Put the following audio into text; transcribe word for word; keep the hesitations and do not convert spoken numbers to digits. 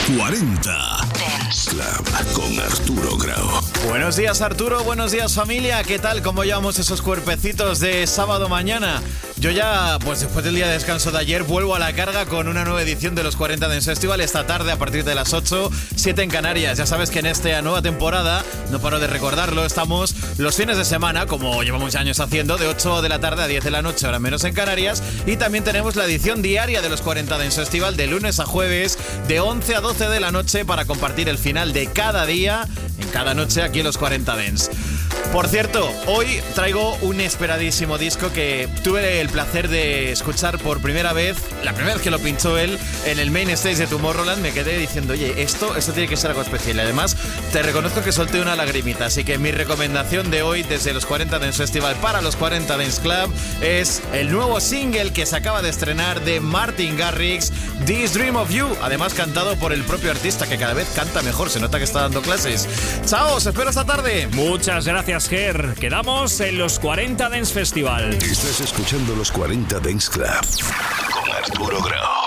cuarenta Dance Club con Arturo Grau. Buenos días, Arturo, buenos días, familia. ¿Qué tal? ¿Cómo llevamos esos cuerpecitos de sábado mañana? Yo ya, pues después del día de descanso de ayer, vuelvo a la carga con una nueva edición de los cuarenta Dance Festival esta tarde a partir de las ocho, siete en Canarias. Ya sabes que en esta nueva temporada, no paro de recordarlo, estamos los fines de semana, como llevamos años haciendo, de ocho de la tarde a diez de la noche, ahora menos en Canarias. Y también tenemos la edición diaria de los cuarenta Dance Festival de lunes a jueves, de once a doce de la noche, para compartir el final de cada día, en cada noche, aquí en los cuarenta Dance. Por cierto, hoy traigo un esperadísimo disco que tuve el placer de escuchar por primera vez, la primera vez que lo pinchó él en el main stage de Tomorrowland. Me quedé diciendo, oye, esto, esto tiene que ser algo especial. Y además, te reconozco que solté una lagrimita. Así que mi recomendación de hoy desde los cuarenta Dance Festival para los cuarenta Dance Club es el nuevo single que se acaba de estrenar de Martin Garrix, This Dream of You. Además, cantado por el propio artista, que cada vez canta mejor. Se nota que está dando clases. ¡Chao! Os espero esta tarde. Muchas gracias, Ger. Quedamos en los cuarenta Dance Festival. Estás escuchando los cuarenta Dance Club con Arturo Grau.